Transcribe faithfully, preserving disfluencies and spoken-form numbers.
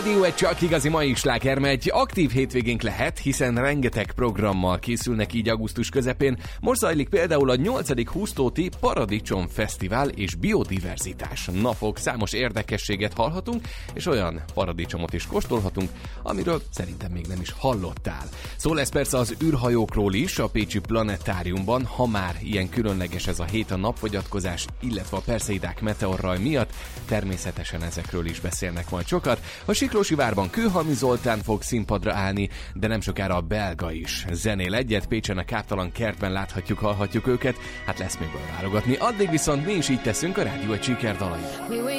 Rádió egy csak igazi mai sláger megy. Aktív hétvégénk lehet, hiszen rengeteg programmal készülnek így augusztus közepén. Most zajlik például a nyolcadik Húsztóti Paradicsom Fesztivál és Biodiverzitás napok. Számos érdekességet hallhatunk, és olyan paradicsomot is kóstolhatunk, amiről szerintem még nem is hallottál. Szó lesz persze az űrhajókról is a pécsi planetáriumban, ha már ilyen különleges ez a hét a napfogyatkozás, illetve a perseidák meteorraj miatt, természetesen ezekről is beszélnek majd sokat. A Siklósi várban Kőhalmi Zoltán fog színpadra állni, de nem sokára a belga is zenél egyet, Pécsen a Káptalan kertben láthatjuk, hallhatjuk őket, hát lesz még válogatni. Addig viszont mi is így teszünk a Rádió egy sikerdalait.